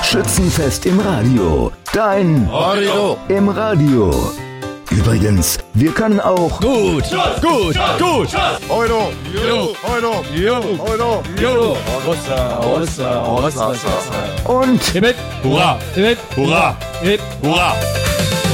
Schützenfest im Radio. Dein Radio im Radio. Übrigens, wir können auch gut. Euro, und Hurra, hurra, hurra.